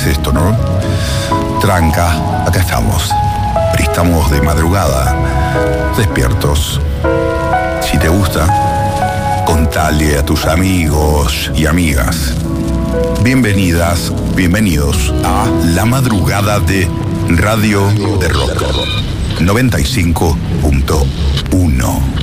es esto, ¿no? Tranca, acá estamos. Pero estamos de madrugada, despiertos. Si te gusta, contale a tus amigos y amigas. Bienvenidas, bienvenidos a La Madrugada de Radio de Rock 95.1.